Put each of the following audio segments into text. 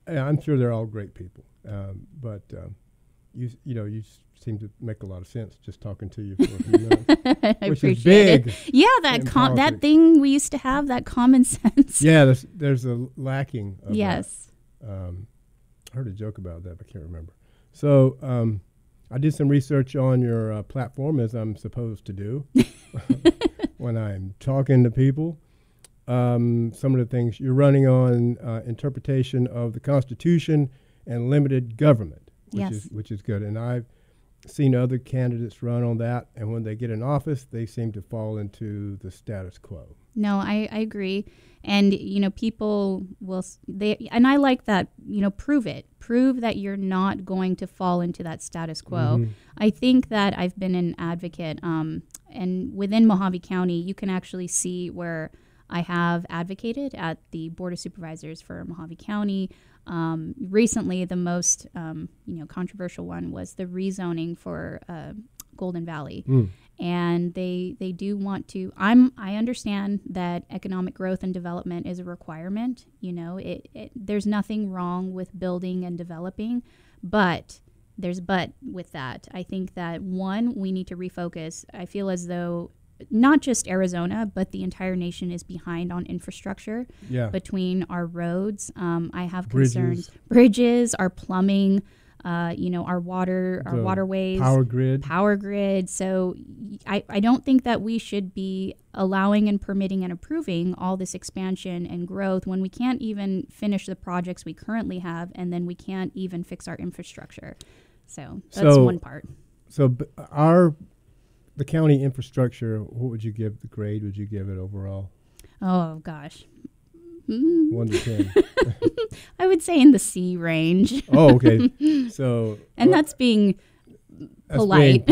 I'm sure they're all great people, but you seem to make a lot of sense just talking to you for a few minutes, I which is appreciate big. it. Yeah, that that thing we used to have, that common sense. Yeah, there's a lacking of Yes. that. I heard a joke about that, but I can't remember. So I did some research on your platform, as I'm supposed to do when I'm talking to people. Some of the things you're running on interpretation of the Constitution and limited government, which is good. And I've seen other candidates run on that, and when they get in office, they seem to fall into the status quo. No, I agree. And, people and I like that, prove it. Prove that you're not going to fall into that status quo. Mm-hmm. I think that I've been an advocate, and within Mojave County, you can actually see where I have advocated at the Board of Supervisors for Mojave County. Recently, the most, controversial one was the rezoning for Golden Valley. And they do want to. I understand that economic growth and development is a requirement. There's nothing wrong with building and developing, but there's with that. I think that one, we need to refocus. I feel as though not just Arizona, but the entire nation is behind on infrastructure. Yeah. Between our roads, I have Bridges. concerns. Bridges, our plumbing. Our water, our waterways, power grid. So I don't think that we should be allowing and permitting and approving all this expansion and growth when we can't even finish the projects we currently have, and then we can't even fix our infrastructure. So that's one part. So the county infrastructure, what would you give the grade? Would you give it overall? Oh, gosh. 1 to 10. I would say in the C range. Oh, okay. So, and that's being polite.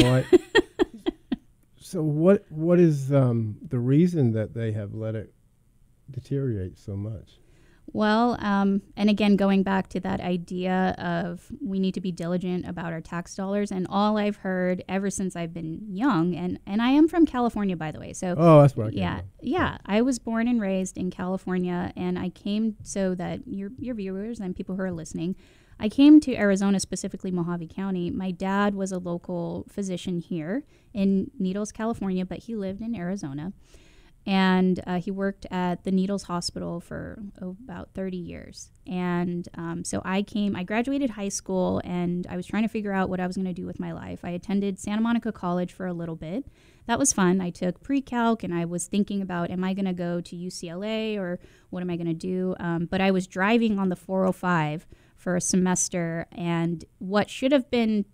So what is the reason that they have let it deteriorate so much? Well, and again, going back to that idea of we need to be diligent about our tax dollars, and all I've heard ever since I've been young, and I am from California, by the way. So that's where I came from. Yeah. I was born and raised in California, and I came so that your viewers and people who are listening, I came to Arizona, specifically Mojave County. My dad was a local physician here in Needles, California, but he lived in Arizona. And he worked at the Needles Hospital for about 30 years. And so I graduated high school, and I was trying to figure out what I was going to do with my life. I attended Santa Monica College for a little bit. That was fun. I took pre-calc, and I was thinking about, am I going to go to UCLA or what am I going to do? But I was driving on the 405 for a semester, and what should have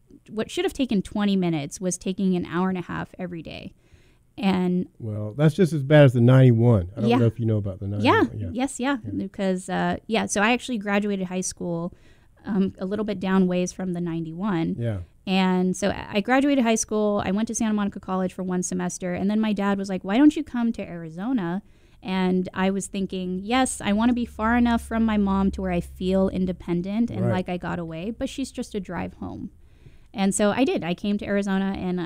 taken 20 minutes was taking an hour and a half every day. And well, that's just as bad as the 91. I don't know if you know about the 91. Because so I actually graduated high school a little bit down ways from the 91. Yeah. And so I graduated high school. I went to Santa Monica College for one semester, and then my dad was like, "Why don't you come to Arizona?" And I was thinking, yes, I want to be far enough from my mom to where I feel independent and like I got away, but she's just a drive home. And so I did. I came to Arizona, and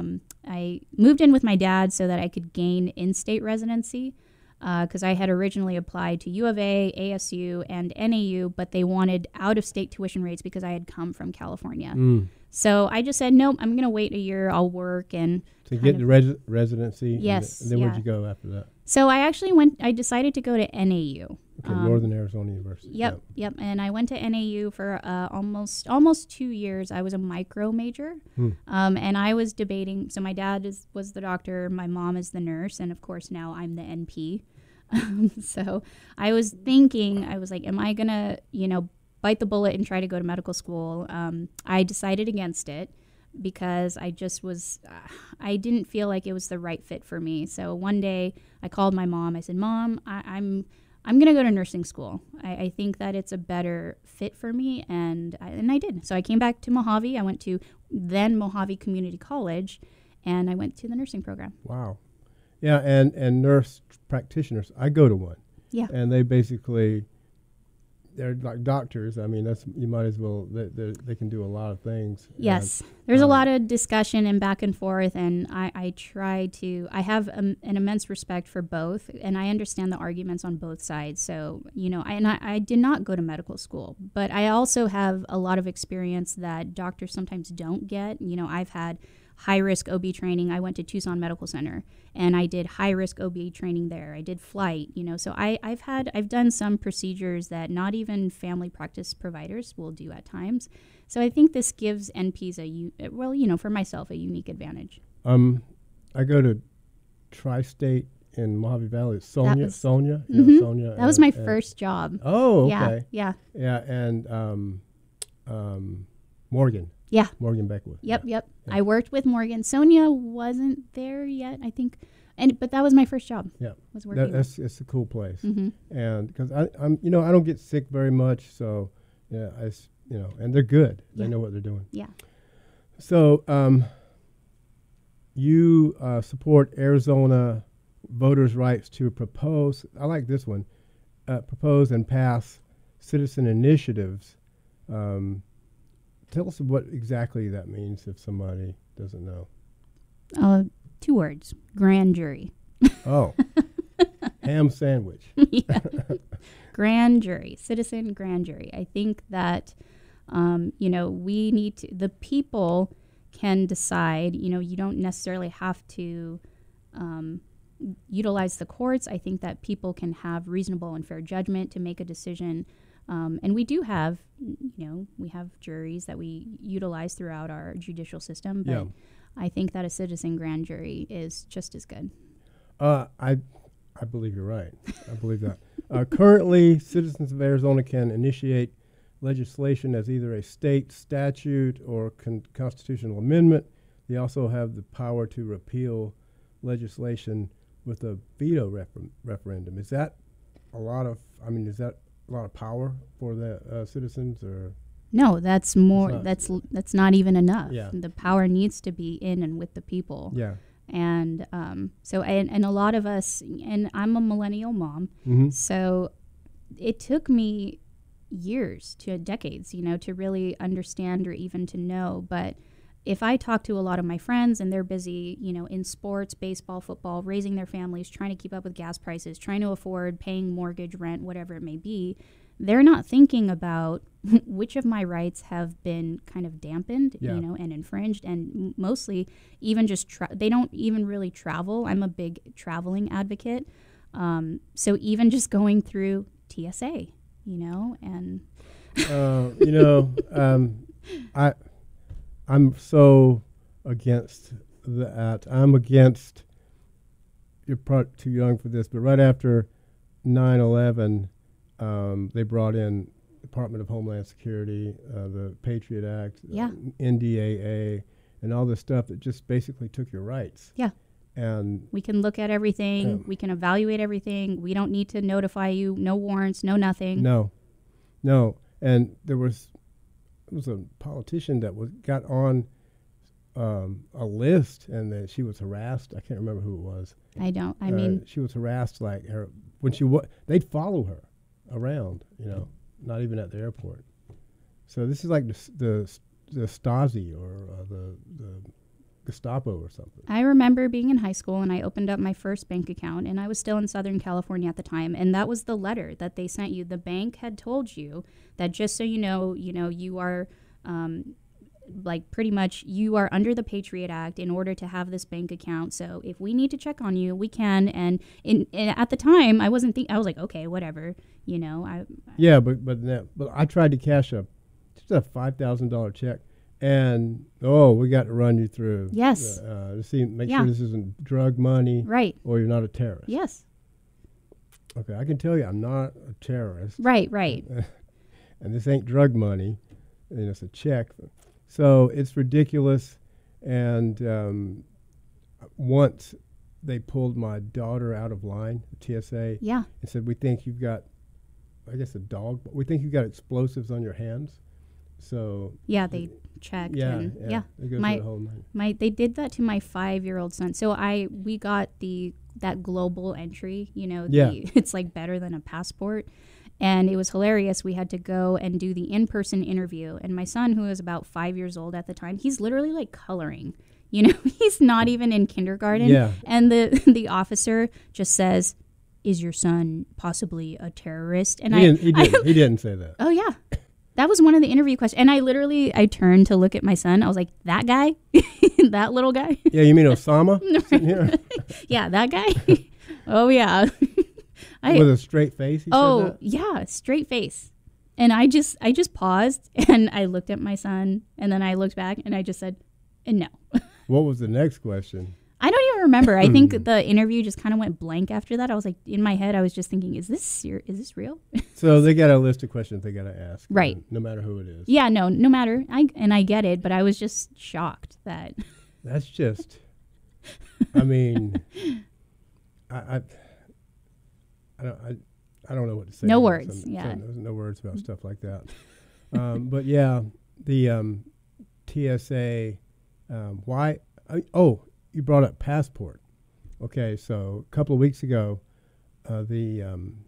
I moved in with my dad so that I could gain in-state residency because I had originally applied to U of A, ASU, and NAU, but they wanted out-of-state tuition rates because I had come from California. So I just said, nope, I'm going to wait a year. I'll work and to get the residency. Yes. And then where'd you go after that? So I decided to go to NAU. Okay, Northern Arizona University. Yep. And I went to NAU for almost 2 years. I was a micro major, and I was debating. So my dad was the doctor, my mom is the nurse, and of course now I'm the NP. So I was thinking, I was like, am I gonna, bite the bullet and try to go to medical school? I decided against it because I just I didn't feel like it was the right fit for me. So one day I called my mom. I said, Mom, I'm going to go to nursing school. I think that it's a better fit for me, and I did. So I came back to Mojave. I went to then Mojave Community College, and I went to the nursing program. Wow. Yeah, and nurse practitioners, I go to one. Yeah. And they basically, they're like doctors. I mean, that's you might as well. They can do a lot of things. Yes, there's a lot of discussion and back and forth, and I try to. I have an immense respect for both, and I understand the arguments on both sides. So I did not go to medical school, but I also have a lot of experience that doctors sometimes don't get. I've had high-risk OB training. I went to Tucson Medical Center, and I did high-risk OB training there. I did flight, so I've done some procedures that not even family practice providers will do at times. So I think this gives NPs for myself, a unique advantage. I go to Tri-State in Mojave Valley. Sonia. Sonia. That was my first job. Oh, okay. Yeah. Yeah, and Morgan. Yeah. Morgan Beckwith. Yep. Yeah. I worked with Morgan. Sonia wasn't there yet, I think, but that was my first job. Yeah. Was working. It's a cool place, Mm-hmm. and because I'm I don't get sick very much, so yeah, and they're good. Yeah. They know what they're doing. Yeah. So you support Arizona voters' rights to propose. I like this one. Propose and pass citizen initiatives. Tell us what exactly that means if somebody doesn't know. 2 words: grand jury. Oh, ham sandwich. Yeah. Grand jury, citizen grand jury. I think that, we need to, the people can decide, you don't necessarily have to utilize the courts. I think that people can have reasonable and fair judgment to make a decision. And we do have, we have juries that we utilize throughout our judicial system, but Yeah. I think that a citizen grand jury is just as good. I believe you're right. I believe that. Currently, citizens of Arizona can initiate legislation as either a state statute or constitutional amendment. They also have the power to repeal legislation with a veto referendum. Is that a lot of? Is that a lot of power for the citizens, or? No, that's more. It's That's not even enough. Yeah. The power needs to be in and with the people. Yeah. And and a lot of us, and I'm a millennial mom, Mm-hmm. so it took me years to decades, to really understand or even to know. But if I talk to a lot of my friends and they're busy, in sports, baseball, football, raising their families, trying to keep up with gas prices, trying to afford paying mortgage, rent, whatever it may be, they're not thinking about which of my rights have been kind of dampened, Yeah. and infringed. And mostly even just, they don't even really travel. I'm a big traveling advocate. So even just going through TSA, and I'm so against that. I'm against. You're probably too young for this, but right after 9/11, they brought in Department of Homeland Security, the Patriot Act, Yeah. NDAA, and all this stuff that just basically took your rights. Yeah. And we can look at everything. Yeah. We can evaluate everything. We don't need to notify you. No warrants, no nothing. no, and there was a politician that got on a list, and then she was harassed. I can't remember who it was. I mean, she was harassed like her when they'd follow her around, not even at the airport. So this is like the Stasi or the Gestapo or something. I remember being in high school and I opened up my first bank account, and I was still in Southern California at the time, and that was the letter that they sent you. The bank had told you that just so you know, you are pretty much you are under the Patriot Act in order to have this bank account. So if we need to check on you, we can. And at the time, I wasn't I was like, okay, whatever, Yeah, but I tried to cash just a $5,000 check. And we got to run you through. Yes. Make sure this isn't drug money, right? Or you're not a terrorist. Yes. Okay, I can tell you, I'm not a terrorist. Right. And this ain't drug money, and it's a check. So it's ridiculous. And once they pulled my daughter out of line, the TSA, Yeah. and said, "We think you've got, I guess, a dog. We think you've got explosives on your hands." So Yeah, they checked. yeah, and They go through the whole night. they did that to my 5-year-old son. So we got that global entry. Yeah. It's like better than a passport. And it was hilarious. We had to go and do the in-person interview. And my son, who was about 5 years old at the time, he's literally like coloring. You know, he's not even in kindergarten. Yeah. And the officer just says, "Is your son possibly a terrorist?" And He didn't say that. oh yeah, that was one of the interview questions. And I turned to look at my son. I was like, "That guy, that little guy." Yeah, you mean Osama? Sitting here? Yeah, that guy. Oh yeah. With a straight face, he said that? Yeah, straight face. And I just paused and I looked at my son and then I looked back and I just said, "No." What was the next question? I don't even remember. I think the interview just kind of went blank after that. I was like, in my head, I was just thinking, is this real? So they got a list of questions they got to ask. Right. No matter who it is. Yeah, no matter. I get it, but I was just shocked that. That's just, I mean, I don't know what to say. No about words, yeah. There's no words about stuff like that. But yeah, the TSA, why? You brought up passport. Okay, so a couple of weeks ago, the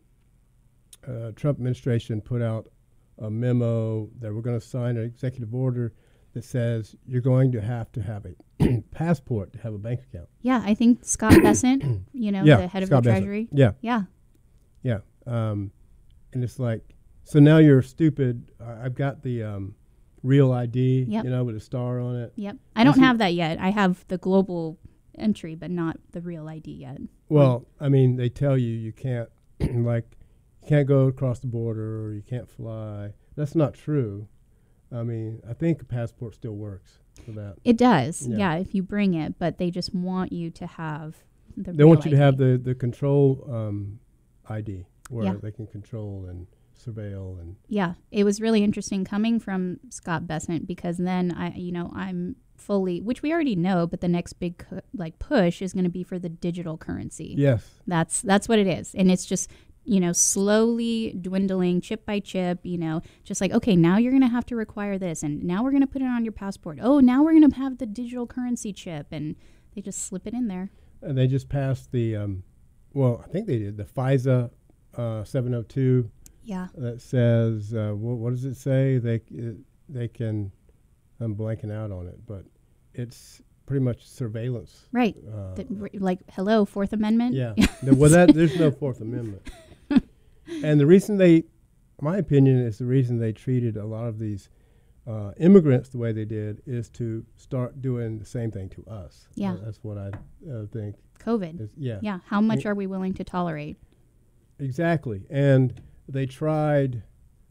Trump administration put out a memo that we're going to sign an executive order that says you're going to have a passport to have a bank account. Yeah, I think Scott Bessent, the head of Scott the Bessent. Treasury. Yeah. Yeah. Yeah. And it's like, so now you're stupid. I've got the real ID, Yep. with a star on it. Yep. I don't have that yet. I have the global entry, but not the real ID yet. Well, I mean, they tell you can't, you can't go across the border or you can't fly. That's not true. I mean, I think a passport still works for that. It does. Yeah. Yeah, if you bring it, but they just want you to have the They real want you to ID. have the control ID where Yeah. they can control and surveil and Yeah, it was really interesting coming from Scott Bessent because then I'm fully, which we already know, but the next big push is going to be for the digital currency. yes. That's what it is, and it's just slowly dwindling chip by chip. Just like, okay, now you're going to have to require this, and now we're going to put it on your passport. Oh, now we're going to have the digital currency chip, and they just slip it in there. And they just passed the I think they did the FISA 702. Yeah. That says, what does it say? They can, I'm blanking out on it, but it's pretty much surveillance. Right. Hello, Fourth Amendment. Yeah. There's no Fourth Amendment. And the reason my opinion is the reason they treated a lot of these immigrants the way they did is to start doing the same thing to us. Yeah. That's what I think. COVID. Yeah. Yeah. How much are we willing to tolerate? Exactly. And they tried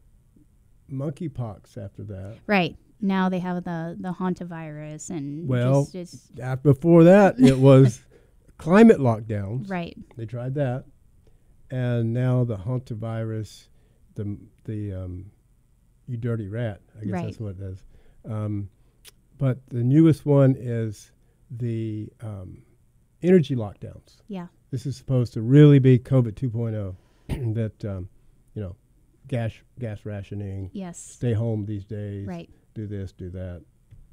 monkeypox after that. Right. Now they have the hantavirus and just before that it was climate lockdowns. right. They tried that, and now the hantavirus, the you dirty rat. I guess Right. that's what it is. But the newest one is the energy lockdowns. Yeah. This is supposed to really be COVID 2.0. That gas rationing. Yes. Stay home these days. Right. Do this, do that.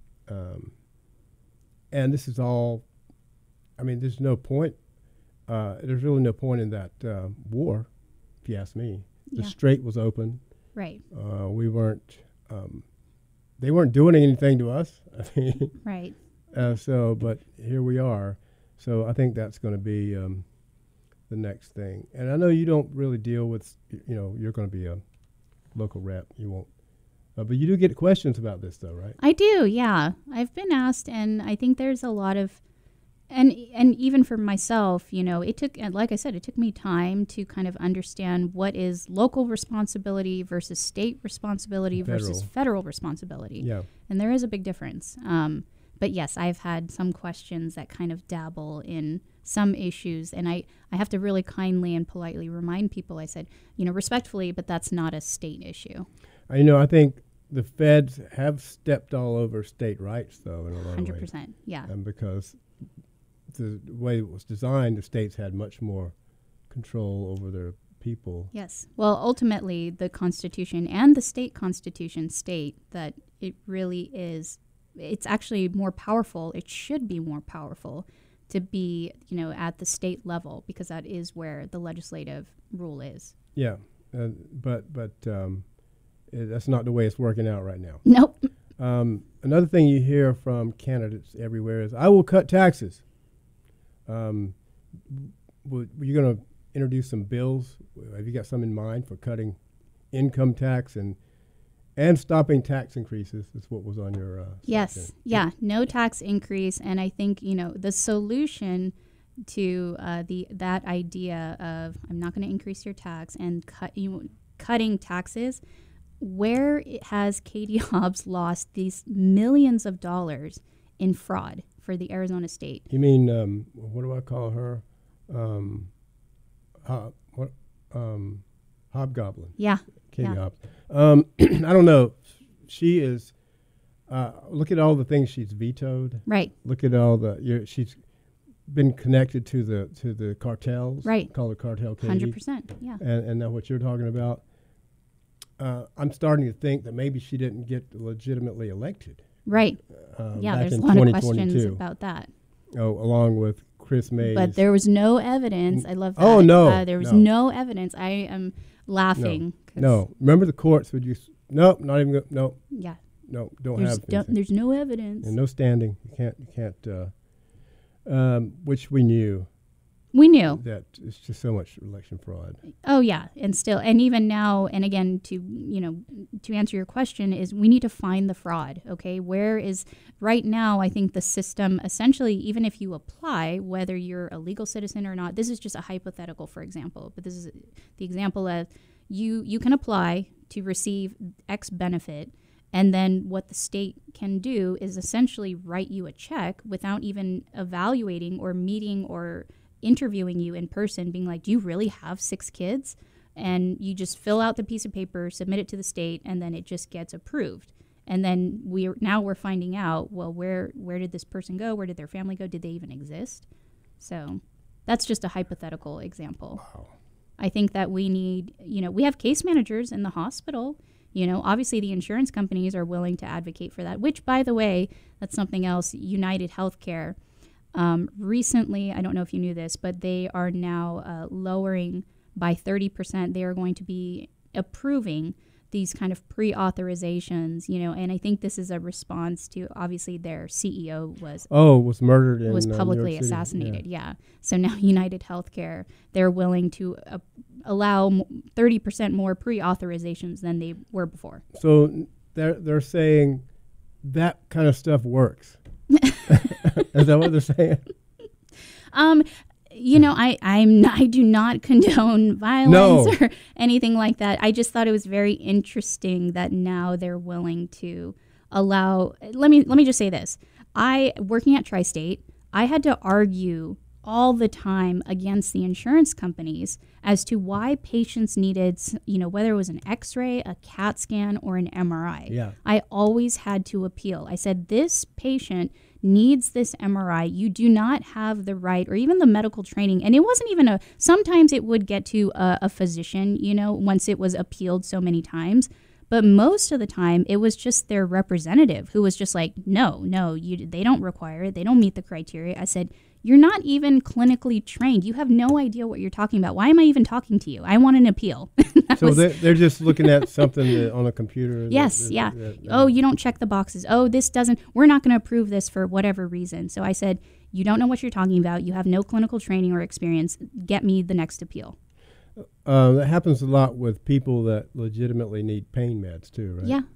And this is all, I mean, there's no point. There's really no point in that war, if you ask me. The Yeah. strait was open. Right. We weren't, they weren't doing anything to us. I mean, Right. but here we are. So I think that's going to be the next thing. And I know you don't really deal with, you're going to be a local rep. You won't. But you do get questions about this, though, right? I do. Yeah. I've been asked, and I think there's a lot of, and even for myself, it took, like I said, it took me time to kind of understand what is local responsibility versus state responsibility versus federal responsibility. Yeah. And there is a big difference. But yes, I've had some questions that kind of dabble in some issues, and I have to really kindly and politely remind people, I said, respectfully, but that's not a state issue. I think the feds have stepped all over state rights, though, in a lot of ways. 100%, yeah. And because the way it was designed, the states had much more control over their people. Yes. Well, ultimately, the Constitution and the state constitution state that it really is, it's actually more powerful. It should be more powerful to be, at the state level, because that is where the legislative rule is. Yeah. That's not the way it's working out right now. Nope. Another thing you hear from candidates everywhere is, "I will cut taxes." Were you going to introduce some bills? Have you got some in mind for cutting income tax and stopping tax increases? Is what was on your Yes. section. Yeah. No tax increase. And I think, the solution to that idea of I'm not going to increase your tax and cutting taxes, where has Katie Hobbs lost these millions of dollars in fraud for the Arizona state? You mean, what do I call her? Hobgoblin. Yeah. Katie Yeah. Hobbs. I don't know. She is. Look at all the things she's vetoed. Right. Look at all she's been connected to the cartels. Right. Call it Cartel Katie. 100%. Yeah. And now what you're talking about. I'm starting to think that maybe she didn't get legitimately elected. Right. Yeah. Back There's a in lot of questions 2022. about that. Oh, along with Chris Mays. But there was no evidence. I love that. Oh, no. There was no. no evidence. I am laughing. 'Cause No. Remember the courts would use. Nope. Not even. Nope. Yeah. No. Don't have. There's no evidence. And no standing. You can't. Which we knew We knew. that it's just so much election fraud. Oh yeah, and even now, and again, to answer your question, is we need to find the fraud. Okay, where is right now? I think the system essentially, even if you apply, whether you're a legal citizen or not, this is just a hypothetical, for example. But this is the example of you can apply to receive X benefit. And then what the state can do is essentially write you a check without even evaluating or meeting or interviewing you in person, being like, do you really have 6 kids? And you just fill out the piece of paper, submit it to the state, and then it just gets approved. And then we're finding out, well, where did this person go? Where did their family go? Did they even exist? So that's just a hypothetical example. Wow. I think that we need, we have case managers in the hospital. Obviously the insurance companies are willing to advocate for that, which, by the way, that's something else. United Healthcare recently, I don't know if you knew this, but they are now lowering by 30%. They are going to be approving these kind of pre-authorizations, and I think this is a response to, obviously, their CEO was murdered in was New publicly York City. assassinated. Yeah. So now United Healthcare, they're willing to allow 30% more pre-authorizations than they were before. So they're saying that kind of stuff works. Is that what they're saying? I do not condone violence or anything like that. I just thought it was very interesting that now they're willing to allow. Let me just say this. Working at Tri-State, I had to argue all the time against the insurance companies as to why patients needed, whether it was an X-ray, a CAT scan, or an MRI. Yeah. I always had to appeal. I said, this patient needs this MRI. You do not have the right or even the medical training. And it wasn't even sometimes it would get to a physician, once it was appealed so many times. But most of the time, it was just their representative who was just like, no, they don't require it. They don't meet the criteria. I said, you're not even clinically trained. You have no idea what you're talking about. Why am I even talking to you? I want an appeal. So they're just looking at something on a computer. Yes, yeah. Oh, you don't check the boxes. Oh, we're not going to approve this for whatever reason. So I said, you don't know what you're talking about. You have no clinical training or experience. Get me the next appeal. That happens a lot with people that legitimately need pain meds too, right? Yeah.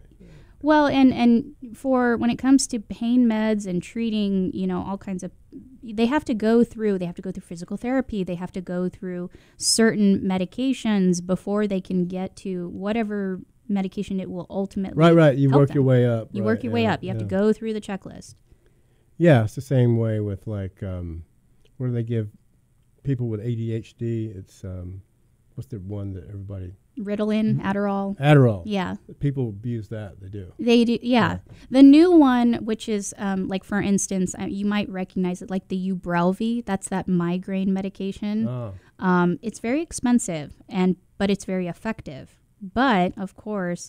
Well, and for when it comes to pain meds and treating, all kinds of, they have to go through physical therapy. They have to go through certain medications before they can get to whatever medication it will ultimately Right. You help work them. your way up. You work your way up. You have to go through the checklist. Yeah, it's the same way with what do they give people with ADHD? It's what's the one that everybody Ritalin, Adderall. Adderall. Yeah. People abuse that. They do. They do, yeah. The new one, which is like, for instance, you might recognize it, like the Ubrelvy. That's that migraine medication. Oh. It's very expensive, but it's very effective. But of course,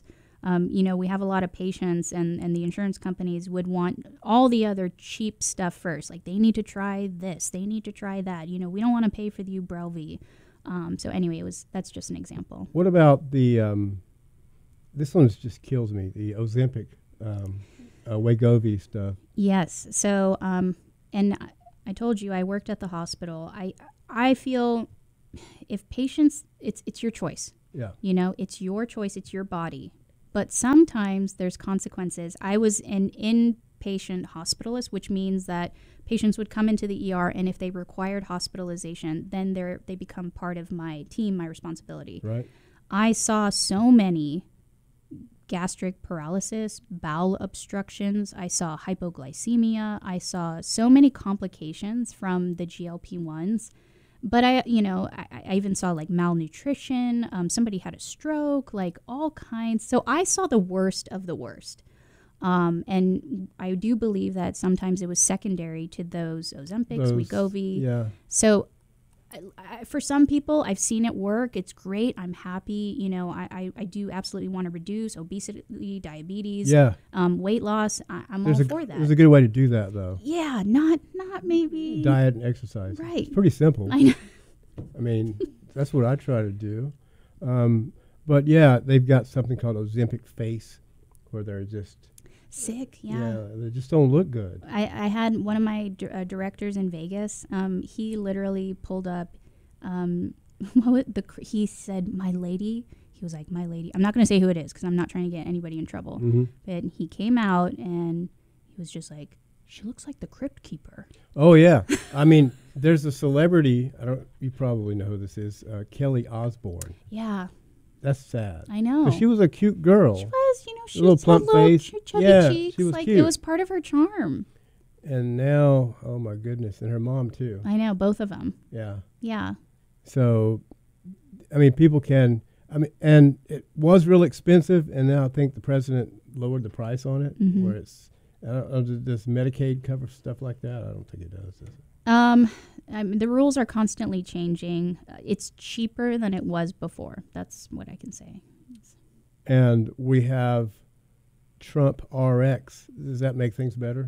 we have a lot of patients, and the insurance companies would want all the other cheap stuff first. Like, they need to try this, they need to try that. We don't want to pay for the Ubrelvy. So anyway, that's just an example. What about the this one just kills me, the Ozempic Wegovy stuff. Yes. So and I told you I worked at the hospital. I feel if patients, it's your choice. Yeah. You know, it's your choice, it's your body. But sometimes there's consequences. I was an inpatient hospitalist, which means that patients would come into the ER, and if they required hospitalization, then they become part of my team, my responsibility. Right. I saw so many gastric paralysis, bowel obstructions. I saw hypoglycemia. I saw so many complications from the GLP-1s. But I even saw like malnutrition. Somebody had a stroke, like all kinds. So I saw the worst of the worst. And I do believe that sometimes it was secondary to those Ozempics, Wegovy. Yeah. So for some people, I've seen it work. It's great. I'm happy. You know, I do absolutely want to reduce obesity, diabetes, weight loss. I'm all for that. There's a good way to do that, though. Yeah, not maybe diet and exercise. Right. It's pretty simple. I know. I mean, that's what I try to do. But yeah, they've got something called Ozempic face, where they're just sick. Yeah, they just don't look good. I had one of my directors in Vegas. He literally pulled up. He said, "My lady." He was like, "My lady." I'm not going to say who it is because I'm not trying to get anybody in trouble. Mm-hmm. But he came out and he was just like, "She looks like the Crypt Keeper." Oh yeah, I mean, there's a celebrity. You probably know who this is. Kelly Osbourne. Yeah. That's sad. I know. She was a cute girl. She was, you know, she a little was plump face, chubby cheeks. She was like cute. It was part of her charm. And now, oh my goodness, and her mom too. I know, both of them. Yeah. Yeah. So, I mean, and it was real expensive, and now I think the president lowered the price on it, Mm-hmm. where it's, I don't know, does Medicaid cover stuff like that? I don't think it does it? The rules are constantly changing. It's cheaper than it was before. That's what I can say. And we have Trump RX. Does that make things better?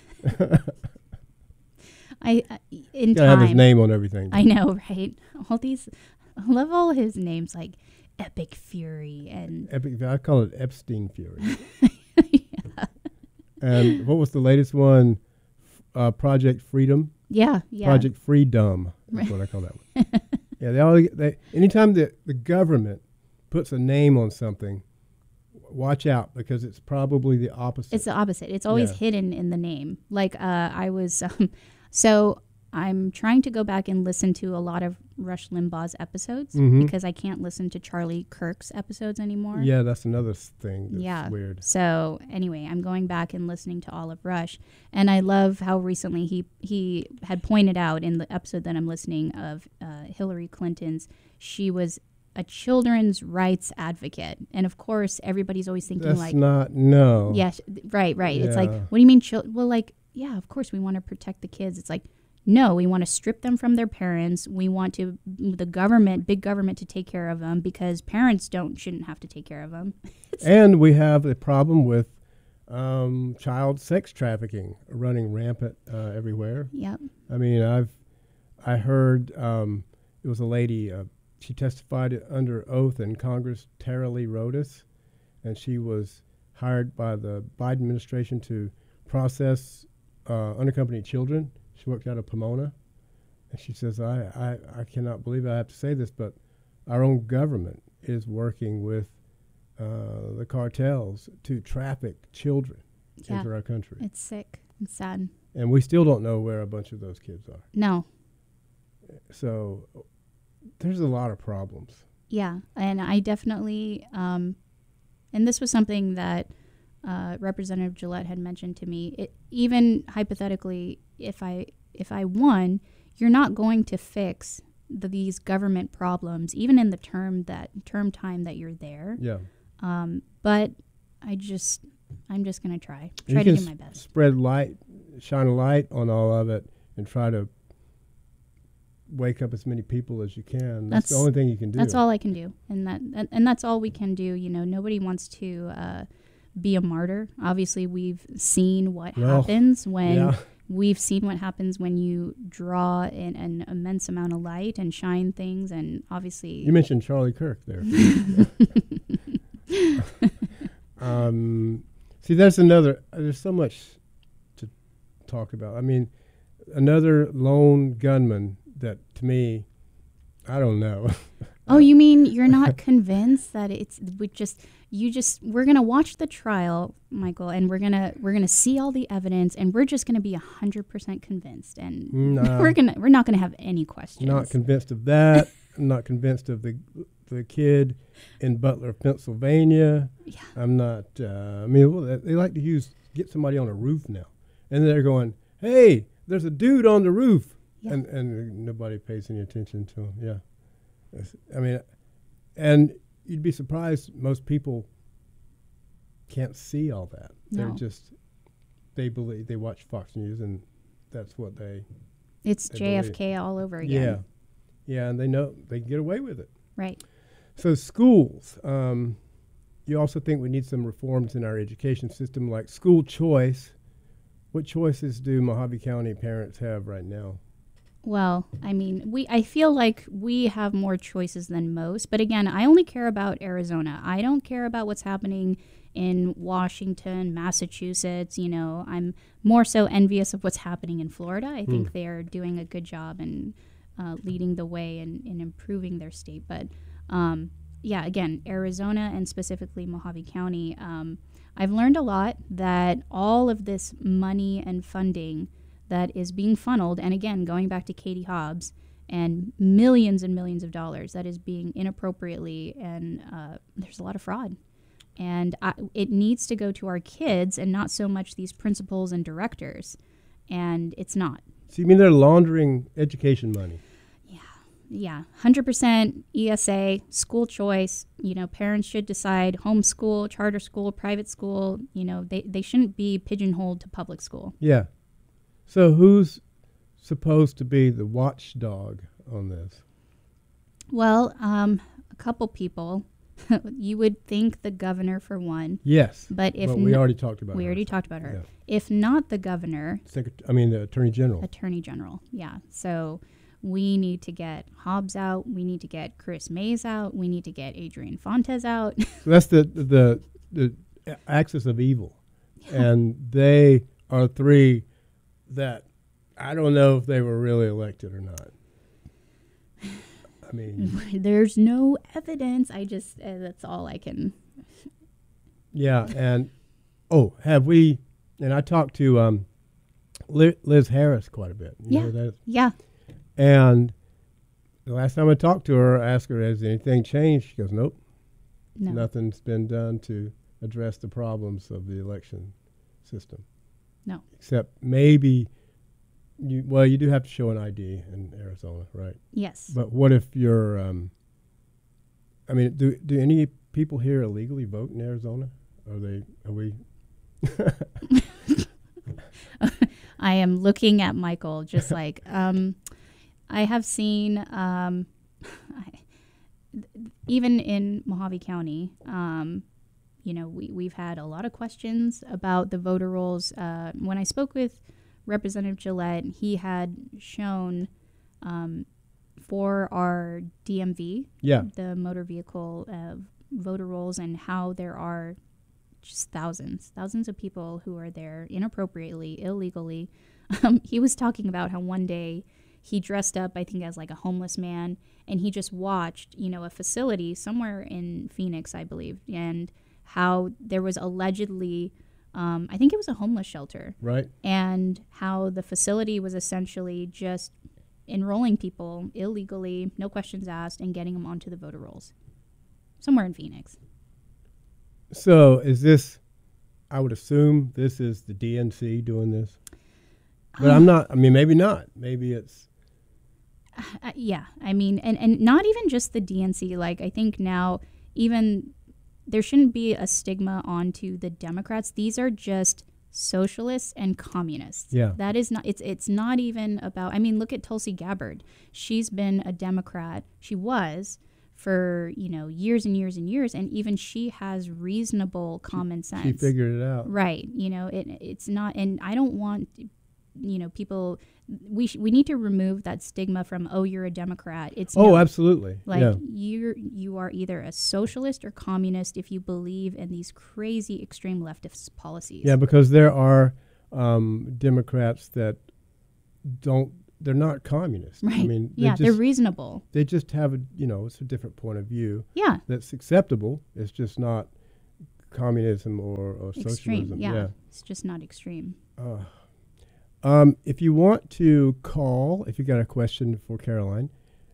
In gotta time, have his name on everything. I know, right? All these, I love all his names like Epic Fury and Epic. I call it Epstein Fury. Yeah. And what was the latest one? Project Freedom. Yeah. Project Freedom. That's what I call that one. Yeah, anytime the government puts a name on something, watch out, because it's probably the opposite. It's the opposite. It's always hidden in the name. Like I was, so I'm trying to go back and listen to a lot of Rush Limbaugh's episodes because I can't listen to Charlie Kirk's episodes anymore. Yeah, that's another thing that's weird. So anyway, I'm going back and listening to all of Rush, and I love how recently he had pointed out in the episode that I'm listening of Hillary Clinton's, she was a children's rights advocate. And of course, everybody's always thinking no. Yes, right. Yeah. It's like, what do you mean? Well, like, yeah, of course we want to protect the kids. It's like, no, we want to strip them from their parents. We want the big government to take care of them because parents shouldn't have to take care of them. And we have a problem with child sex trafficking running rampant everywhere. Yep. I mean, I heard it was a lady, she testified under oath in Congress, Tara Lee Rodas, and she was hired by the Biden administration to process unaccompanied children. She worked out of Pomona, and she says, I cannot believe I have to say this, but our own government is working with the cartels to traffic children into our country. It's sick and sad. And we still don't know where a bunch of those kids are. No. So there's a lot of problems. Yeah, and I definitely, and this was something that Representative Gillette had mentioned to me. Even hypothetically, if I won, you're not going to fix these government problems, even in the term time that you're there. Yeah. But I'm just going to try to do my best. Shine a light on all of it, and try to wake up as many people as you can. That's the only thing you can do. That's all I can do, and that's all we can do. You know, nobody wants to be a martyr. Obviously, we've seen what happens when we've seen what happens when you draw in an immense amount of light and shine things, and obviously You mentioned Charlie Kirk there. See, that's another. There's so much to talk about. I mean, another lone gunman that, to me, I don't know. Oh, you mean you're not convinced that we're gonna watch the trial, Michael, and we're gonna see all the evidence, and we're just gonna be 100% convinced, and No. we're not gonna have any questions. Not convinced of that. I'm not convinced of the kid in Butler, Pennsylvania. Yeah. I'm not. I mean, well, they like to get somebody on a roof now, and they're going, "Hey, there's a dude on the roof," Yeah. and nobody pays any attention to him. Yeah, I mean, and you'd be surprised. Most people can't see all that. They're No. just they watch Fox News, and that's what It's they JFK all over again. Yeah, yeah, and they know they can get away with it. Right. So schools, you also think we need some reforms in our education system, like school choice. What choices do Mojave County parents have right now? Well, I mean, I feel like we have more choices than most. But again, I only care about Arizona. I don't care about what's happening in Washington, Massachusetts. You know, I'm more so envious of what's happening in Florida. I think they're doing a good job and leading the way in improving their state. But yeah, again, Arizona and specifically Mojave County, I've learned a lot that all of this money and funding that is being funneled, and again, going back to Katie Hobbs, and millions of dollars that is being inappropriately, and there's a lot of fraud. And it needs to go to our kids and not so much these principals and directors. And it's not. So you mean they're laundering education money? Yeah, 100% ESA, school choice. You know, parents should decide homeschool, charter school, private school. You know, they shouldn't be pigeonholed to public school. Yeah. So who's supposed to be the watchdog on this? Well, a couple people. You would think the governor for one. Yes. But if we already talked about her. we already talked about her. Yeah. If not the governor, the Attorney General. Attorney General. Yeah. So we need to get Hobbs out. We need to get Chris Mays out. We need to get Adrian Fontes out. So that's the axis of evil, and they are three that I don't know if they were really elected or not. I mean, There's no evidence. I just that's all I can. yeah, and have we? And I talked to Liz Harris quite a bit. You know who that is? Yeah. And the last time I talked to her, I asked her, has anything changed? She goes, nope. No. Nothing's been done to address the problems of the election system. No. Except maybe, you do have to show an ID in Arizona, right? Yes. But what if you're, do any people here illegally vote in Arizona? Are we? I am looking at Michael just like, I have seen, even in Mojave County, we've had a lot of questions about the voter rolls. When I spoke with Representative Gillette, he had shown for our DMV, the motor vehicle voter rolls, and how there are just thousands of people who are there inappropriately, illegally. He was talking about how one day he dressed up, I think, as like a homeless man, and he just watched, a facility somewhere in Phoenix, I believe, and how there was allegedly, I think it was a homeless shelter. Right. And how the facility was essentially just enrolling people illegally, no questions asked, and getting them onto the voter rolls. Somewhere in Phoenix. So is this, I would assume this is the DNC doing this? But I'm not, maybe not. Maybe it's. Yeah, and not even just the DNC. Like, I think now even there shouldn't be a stigma onto the Democrats. These are just socialists and communists. Yeah. That is not, it's not even about, look at Tulsi Gabbard. She's been a Democrat. She was for, years and years and years. And even she has reasonable common sense. She figured it out. Right. It's not, and I don't want people, we need to remove that stigma from, oh, you're a Democrat. It's Oh, no, absolutely. like yeah. you are either a socialist or communist if you believe in these crazy extreme leftist policies. Yeah, because there are Democrats that they're not communists. Right. I mean, They're reasonable. They just have it's a different point of view. Yeah. That's acceptable. It's just not communism or Extreme. socialism. Yeah. It's just not extreme. If you want to call, if you got a question for Caroline,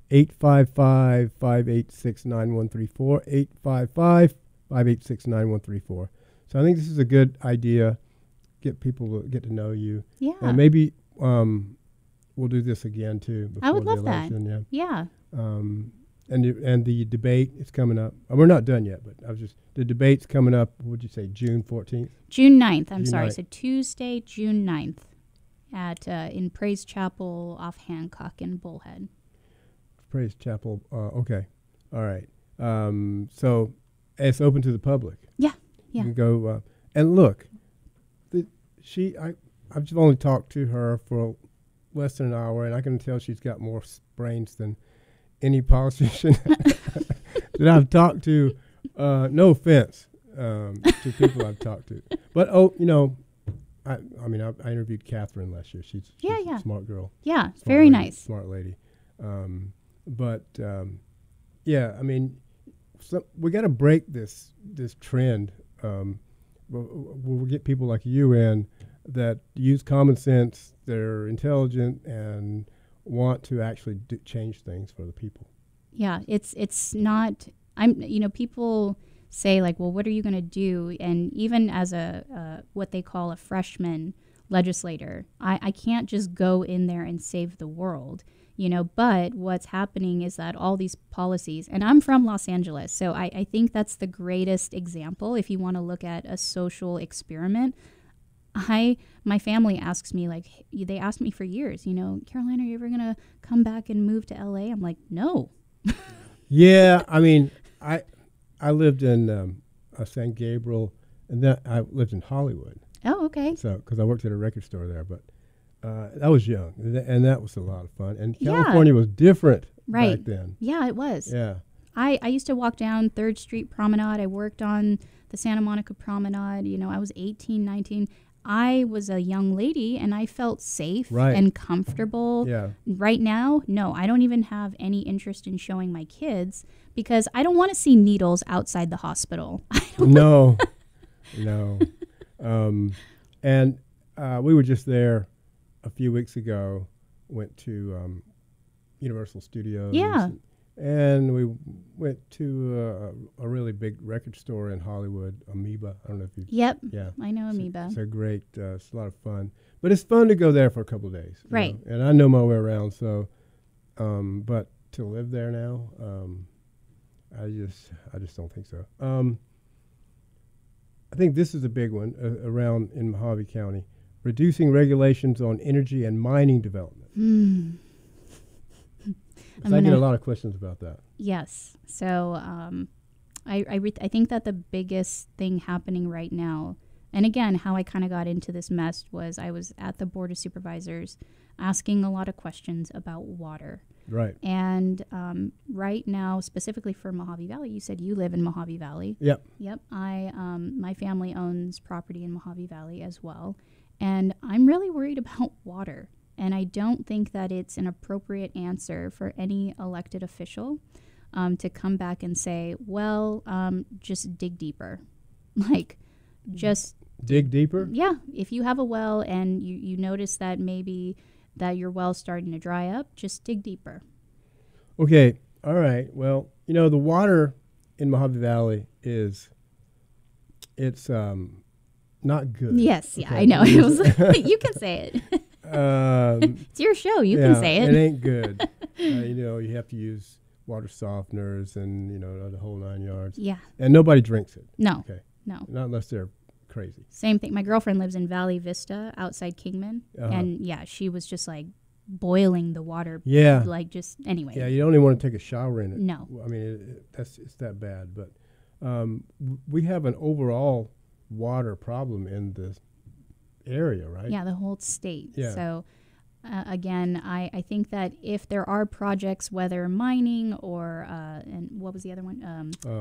855-586-9134, 855-586-9134. So I think this is a good idea. Get people to get to know you. Yeah. And maybe we'll do this again too. I would before love the that. election, Yeah. And the debate is coming up. We're not done yet, but the debate's coming up. What'd you say, June 14th? June 9th. I'm June sorry. 9th. So Tuesday, June 9th at in Praise Chapel off Hancock in Bullhead. Praise Chapel. Okay. All right. So it's open to the public. Yeah. You can go and look. I've only talked to her for less than an hour, and I can tell she's got more brains than any politician that I've talked to. No offense to people I've talked to, but I interviewed Catherine last year. She's a smart girl. Yeah, Smart very lady, nice. smart lady. We got to break this trend. We'll get people like you in that use common sense. They're intelligent and want to actually change things for the people. Yeah, it's not. People say like, well, what are you going to do? And even as a what they call a freshman legislator, I can't just go in there and save the world. But what's happening is that all these policies, and I'm from Los Angeles, so I think that's the greatest example if you want to look at a social experiment. My family asks me, like, they asked me for years, Caroline, are you ever going to come back and move to LA? I'm like, no. Yeah, I mean, I lived in San Gabriel, and then I lived in Hollywood. Oh, okay. So, because I worked at a record store there, but I was young, and that was a lot of fun. And California was different back then. Yeah, it was. Yeah. I used to walk down 3rd Street Promenade. I worked on the Santa Monica Promenade. I was 18, 19. I was a young lady, and I felt safe and comfortable. Yeah. Right now, no, I don't even have any interest in showing my kids because I don't want to see needles outside the hospital. No. And we were just there a few weeks ago, went to Universal Studios. Yeah. And we went to a really big record store in Hollywood, Amoeba. I don't know if you. Yep. Yeah. I know Amoeba. It's a great. It's a lot of fun, but it's fun to go there for a couple of days. Right. And I know my way around. So, but to live there now, I just don't think so. I think this is a big one around in Mojave County, reducing regulations on energy and mining development. I get a lot of questions about that. Yes. So I think that the biggest thing happening right now, and again, how I kind of got into this mess was I was at the Board of Supervisors asking a lot of questions about water. Right. And right now, specifically for Mojave Valley, you said you live in Mojave Valley. Yep. Yep. My family owns property in Mojave Valley as well. And I'm really worried about water. And I don't think that it's an appropriate answer for any elected official to come back and say, well, just dig deeper. Like, just dig deeper? Yeah. If you have a well and you notice that maybe that your well's starting to dry up, just dig deeper. Okay. All right. Well, the water in Mojave Valley it's not good. Yes. Yeah, okay? I know. It was, you can say it. It's your show. You can say it. It ain't good. You have to use water softeners and, the whole 9 yards. Yeah. And nobody drinks it. No. Okay. No. Not unless they're crazy. Same thing. My girlfriend lives in Valley Vista outside Kingman. And she was just like boiling the water. Yeah. Like just anyway. Yeah. You don't even want to take a shower in it. No. I mean, it's that bad. But we have an overall water problem in the area, right? Yeah, the whole state. Yeah. So, again, I think that if there are projects, whether mining or, and what was the other one?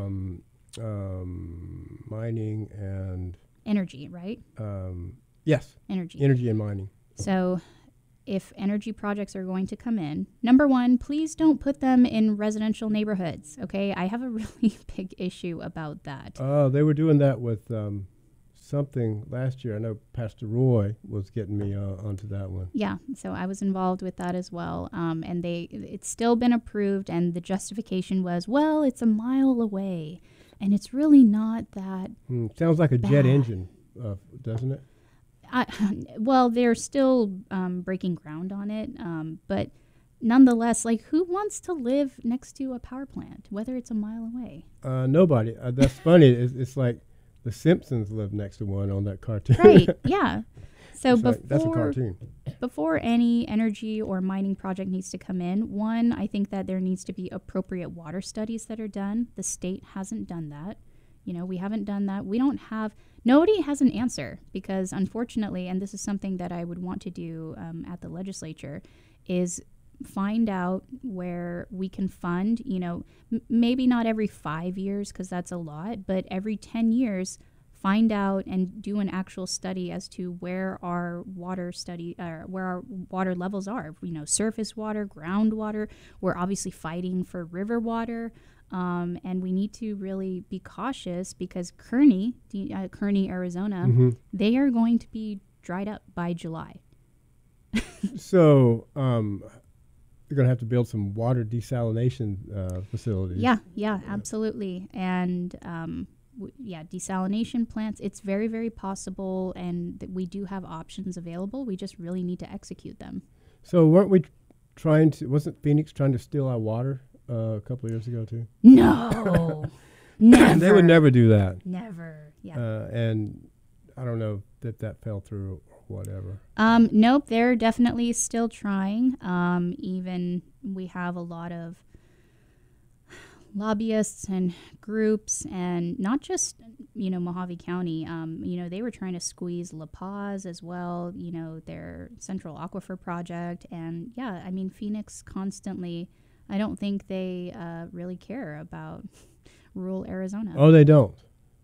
Mining and Energy, right? yes, Energy. energy and mining. So, if energy projects are going to come in, number one, please don't put them in residential neighborhoods. Okay, I have a really big issue about that. They were doing that with something last year. I know Pastor Roy was getting me onto that one. Yeah, so I was involved with that as well, and it's still been approved, and the justification was, well, it's a mile away, and it's really not that. Sounds like a jet bad. engine, doesn't it? Well, they're still breaking ground on it, but nonetheless, like, who wants to live next to a power plant, whether it's a mile away? Nobody. That's funny. It's like the Simpsons live next to one on that cartoon. Right, yeah. So That's a cartoon. before any energy or mining project needs to come in, one, I think that there needs to be appropriate water studies that are done. The state hasn't done that. We haven't done that. Nobody has an answer because, unfortunately, and this is something that I would want to do at the legislature, is find out where we can fund, maybe not every 5 years because that's a lot, but every 10 years, find out and do an actual study as to where our water levels are, surface water, groundwater. We're obviously fighting for river water. And we need to really be cautious because Kearney, Arizona, they are going to be dried up by July. So they're going to have to build some water desalination facilities. Yeah, absolutely. And desalination plants, it's very, very possible, and we do have options available. We just really need to execute them. So weren't we wasn't Phoenix trying to steal our water a couple of years ago too? No, never. They would never do that. Never, yeah. And I don't know that fell through or whatever. Nope, they're definitely still trying. Even we have a lot of lobbyists and groups, and not just Mojave County. They were trying to squeeze La Paz as well. Their Central Aquifer project, and yeah, I mean Phoenix constantly. I don't think they really care about rural Arizona. Oh, they don't.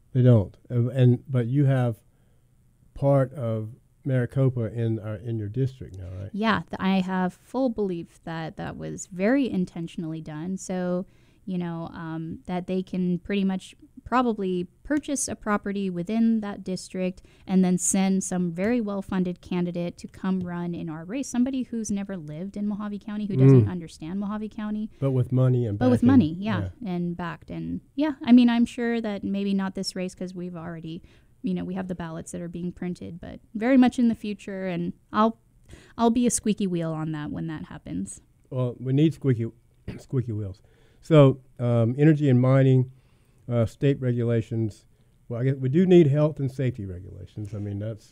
But you have part of Maricopa in your district now, right? Yeah, I have full belief that was very intentionally done. So, that they can pretty much probably purchase a property within that district and then send some very well-funded candidate to come run in our race, somebody who's never lived in Mojave County, who doesn't understand Mojave County. But with money and But with money, yeah, and backed. And, yeah, I mean, I'm sure that maybe not this race because we've already, we have the ballots that are being printed, but very much in the future, and I'll be a squeaky wheel on that when that happens. Well, we need squeaky wheels. So energy and mining, state regulations. Well, I guess we do need health and safety regulations. I mean, that's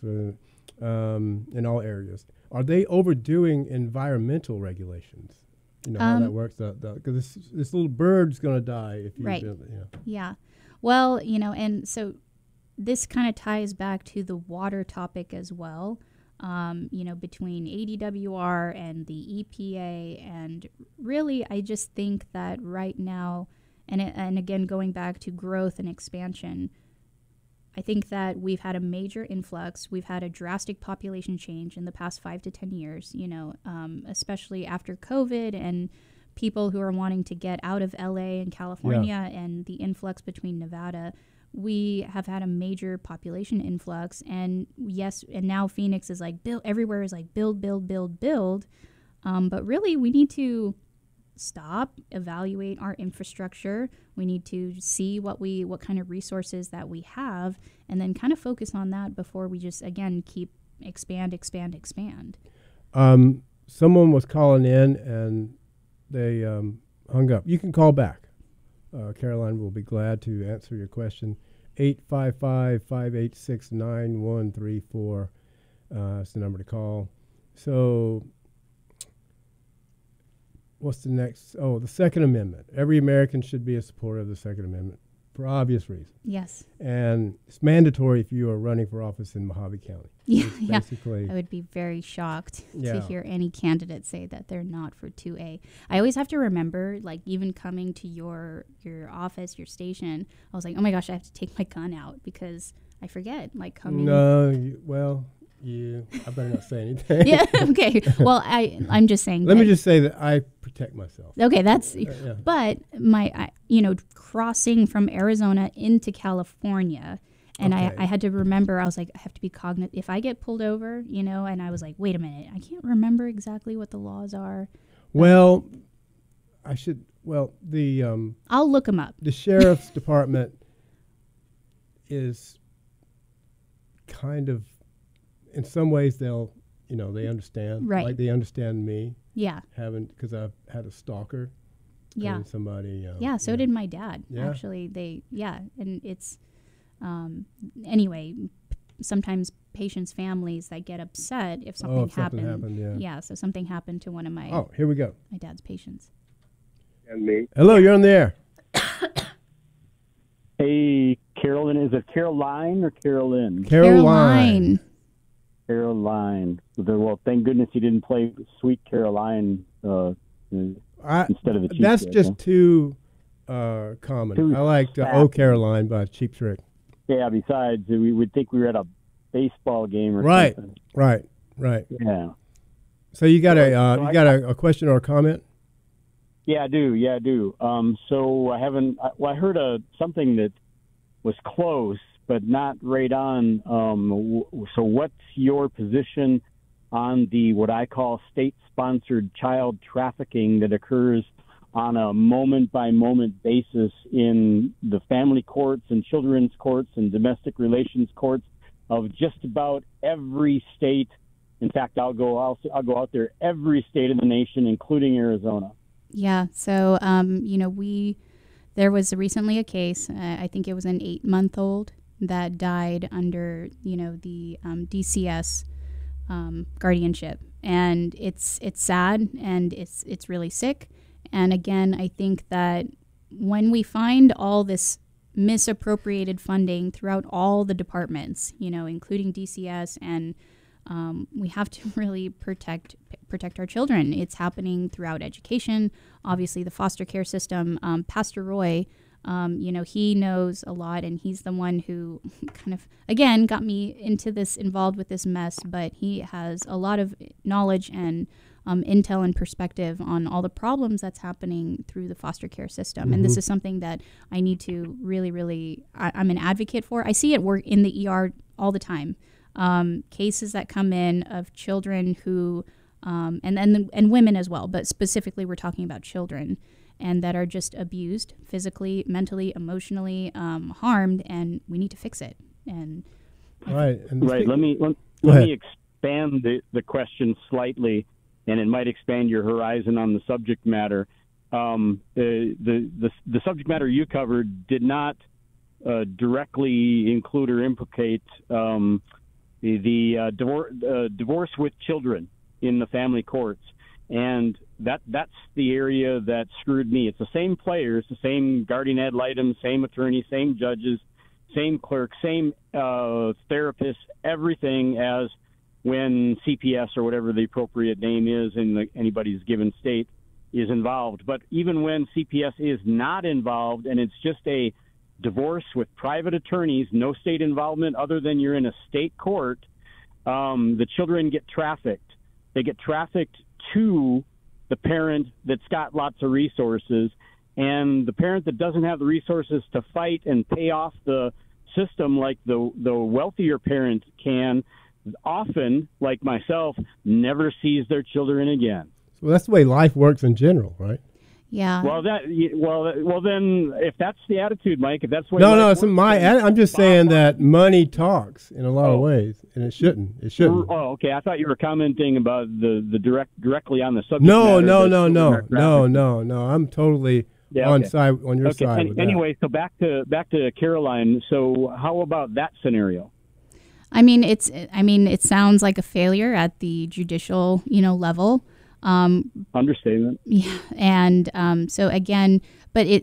in all areas. Are they overdoing environmental regulations? How that works? Because this little bird's going to die if you right. don't. Yeah. Well, and so this kind of ties back to the water topic as well. Between ADWR and the EPA, and really, I just think that right now, and again going back to growth and expansion, I think that we've had a major influx. We've had a drastic population change in the past 5 to 10 years. Especially after COVID and people who are wanting to get out of LA and California, and the influx between Nevada. We have had a major population influx, and yes, and now Phoenix is like everywhere is like build. But really, we need to stop, evaluate our infrastructure. We need to see what kind of resources that we have, and then kind of focus on that before we just again keep expand. Someone was calling in and they hung up. You can call back. Caroline will be glad to answer your question. 855-586-9134. That's the number to call. So what's the next? Oh, the Second Amendment. Every American should be a supporter of the Second Amendment. for obvious reasons. Yes. And it's mandatory if you are running for office in Mojave County. Yeah, It's yeah. basically, I would be very shocked to Yeah. hear any candidate say that they're not for 2A. I always have to remember, like, even coming to your office, your station, I was like, oh my gosh, I have to take my gun out because I forget, like, coming. no, I better not say anything. Yeah, okay. Well, I'm just saying. Let me just say that I protect myself. Okay, that's. Yeah. But crossing from Arizona into California, and Okay. I had to remember. I was like, I have to be cognizant. If I get pulled over, and I was like, wait a minute, I can't remember exactly what the laws are. Well, I should. Well, the I'll look them up. the sheriff's department is kind of, in some ways, they understand. Right. Like they understand me Yeah, because I've had a stalker. yeah, And somebody. yeah. So did my dad. Yeah. Actually, and it's anyway. Sometimes patients' families that get upset if something if something happened, yeah. Yeah, so something happened to one of my Oh, here we go. my dad's patients. And me. Hello, you're on the air. Hey, Carolyn, is it Caroline or Carolyn? Caroline. Caroline. Well, thank goodness you didn't play Sweet Caroline instead of the Cheap That's Trick, just huh? too common. Too I liked fast. Oh Caroline by Cheap Trick. Yeah, besides, we would think we were at a baseball game or Right. something. Right. Yeah. So you got So a question or a comment? Yeah, I do. So I haven't. I heard something that was close, but not right on. So what's your position on the what I call state-sponsored child trafficking that occurs on a moment-by-moment basis in the family courts and children's courts and domestic relations courts of just about every state? In fact, I'll go out there, every state in the nation, including Arizona. Yeah. So, there was recently a case, I think it was an 8-month-old that died under, the DCS guardianship. And it's sad and it's really sick. And again, I think that when we find all this misappropriated funding throughout all the departments, including DCS, and we have to really protect our children. It's happening throughout education, obviously the foster care system. Pastor Roy, he knows a lot, and he's the one who kind of, again, got me involved with this mess, but he has a lot of knowledge and intel and perspective on all the problems that's happening through the foster care system. Mm-hmm. And this is something that I need to really, really, I'm an advocate for. I see it work in the ER all the time. Cases that come in of children who, and women as well, but specifically we're talking about children, and that are just abused physically, mentally, emotionally, harmed, and we need to fix it. And Right. Right. Let me expand the question slightly, and it might expand your horizon on the subject matter. The subject matter you covered did not directly include or implicate the divorce with children in the family courts, and that's the area that screwed me. It's the same players, the same guardian ad litem, same attorney, same judges, same clerk, same therapists, everything as when CPS or whatever the appropriate name is in anybody's given state is involved. But even when CPS is not involved and it's just a divorce with private attorneys, no state involvement other than you're in a state court, the children get trafficked. They get trafficked to the parent that's got lots of resources, and the parent that doesn't have the resources to fight and pay off the system like the wealthier parent can, often, like myself, never sees their children again. So that's the way life works in general, right? yeah. Well, then, if that's the attitude, Mike, if that's the way No, life it's works, my. then I'm just saying that money talks in a lot of ways, and it shouldn't. It shouldn't. Oh, okay. I thought you were commenting about the directly on the subject. No. matter. I'm totally Yeah, on okay. your Okay. side with that. Anyway, so back to Caroline. So how about that scenario? I mean, it sounds like a failure at the judicial, Understatement. Yeah, and so again, but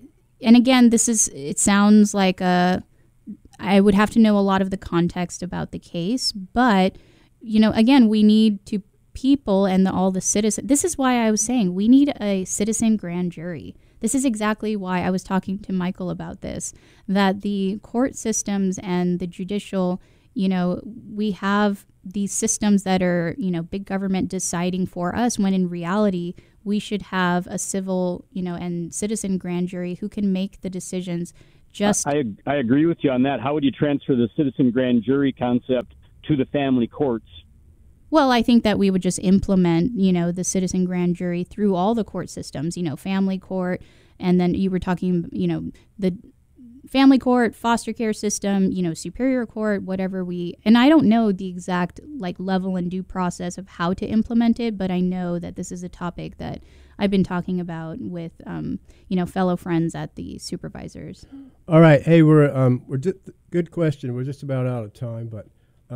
and again, it sounds like I would have to know a lot of the context about the case, but, again, we need to people and all the citizens. This is why I was saying we need a citizen grand jury. This is exactly why I was talking to Michael about this, that the court systems and the judicial, we have these systems that are, big government deciding for us, when in reality, we should have a civil, and citizen grand jury who can make the decisions. I agree with you on that. How would you transfer the citizen grand jury concept to the family courts? Well, I think that we would just implement, the citizen grand jury through all the court systems, family court, and then you were talking, the family court, foster care system, superior court, whatever and I don't know the exact level and due process of how to implement it, but I know that this is a topic that I've been talking about with, fellow friends at the supervisors. All right. Hey, we're just, good question. We're just about out of time, but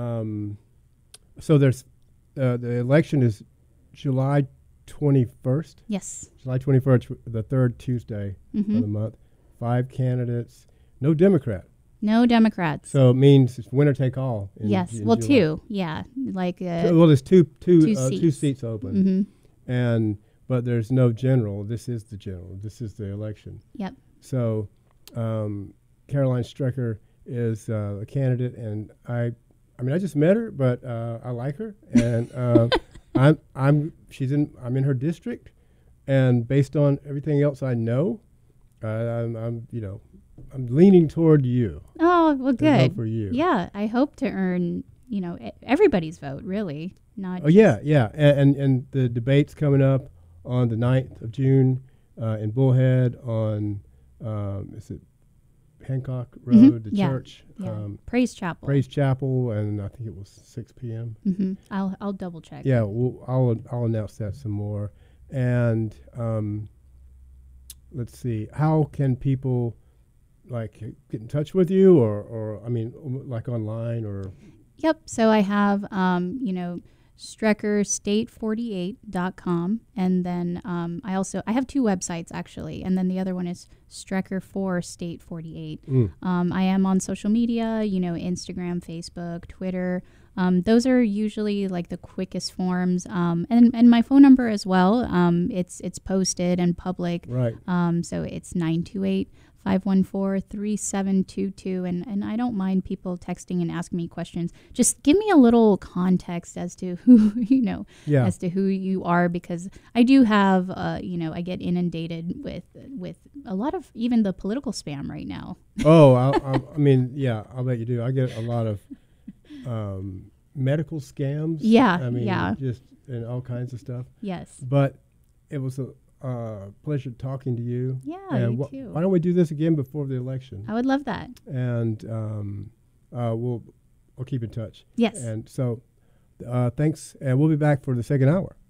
so there's the election is July 21st. Yes. July 21st, the third Tuesday of the month. 5 candidates, no Democrat. No Democrats. So it means it's winner take all. Yes. In well, July. 2. Yeah. There's two seats open, Mm-hmm. But there's no general. This is the general. This is the election. Yep. So Caroline Strecker is a candidate, and I I just met her, but I like her, and I'm in her district, and based on everything else I know, I'm leaning toward you. Oh, well, good. Vote for you. Yeah, I hope to earn everybody's vote, really, not. Oh yeah, and the debate's coming up on the 9th of June in Bullhead on is it Hancock Road, the church. Yeah. Praise Chapel. Praise Chapel, and I think it was 6 p.m. Mm-hmm. I'll double check. Yeah, I'll announce that some more. And let's see, how can people get in touch with you, or like online or? Yep. So I have StreckerState48.com, and then I have 2 websites actually, and then the other one is Strecker4State48. I am on social media, Instagram, Facebook, Twitter. Those are usually the quickest forms, and my phone number as well. It's posted and public. Right. So it's 928-514-3722, and I don't mind people texting and asking me questions. Just give me a little context as to who as to who you are, because I do have I get inundated with a lot of even the political spam right now. Oh, I'll bet you do. I get a lot of medical scams. Yeah, just and all kinds of stuff. Yes, but it was a pleasure talking to you. Yeah, and you too. Why don't we do this again before the election? I would love that. And we'll keep in touch. Yes. And so thanks, and we'll be back for the second hour.